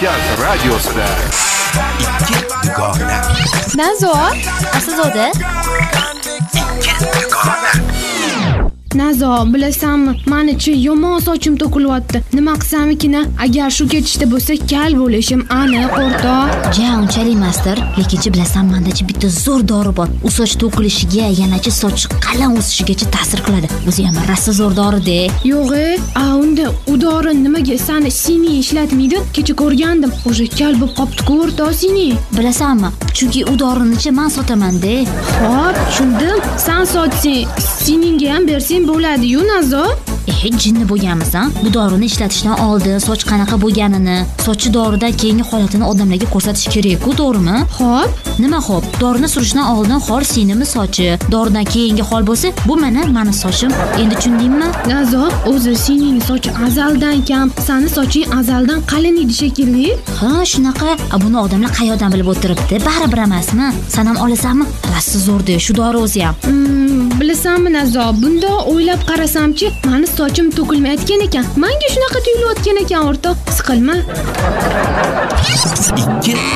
Toshkent radiosida ikki dugona. Nazo, asizode? Nazo, bilasanmi, meni-chi yomon sochim to'kilyapti. Nima qilsamikina? Agar shu ketishda bo'lsa, kal bo'lishim aniq, o'rtoq. Ja, unchalik emasdir, lekin bilasan, menda-chi bitta zo'r dori bor. U soch to'kilishiga, yanachi soch qalin o'sishigacha ta'sir qiladi. O'zi ham rosa zo'r dori-de. Yo'q-e, unda u dori nimaga sani sini ishlatmaydi? Kecha ko'rgandim. O'sha kal bo'lib qopti-ku, o'rtoq sini. Bilasanmi? Chunki u dorini-chi men sotaman-de. Xo'p, tushundim. Sen sotsang, siningga ham bersang bo'ladi-yu, Nazo. Jinni bo'lganmisan? Bu dorini ishlatishdan oldin soch qanaqa bo'lganini, sochi doridan keyingi holatini odamlarga ko'rsatish kerak-ku, to'g'rimi? Xo'p. Nima xo'p? Dorini surishdan oldin xol sinimi sochi, doridan keyingi hol bo'lsa, bu meni sochim. Endi tushundingmi? Nazo, o'zi sening sochi azaldan kam, sani soching azaldan qalin edi shekilli. Ha, shunaqa. Buni odamlar qayerdan bilib o'tiribdi? Baribir emasmi? Sen ham olasanmi? Rosa zo'r-de, shu dori o'zi ham. Bilasanmi, Nazo, bunda o'ylab qarasamchi, meni sochim to'kilmayotgan ekan. Menga shunaqa tuyulayotgan ekan, o'rtoq. Siqilma.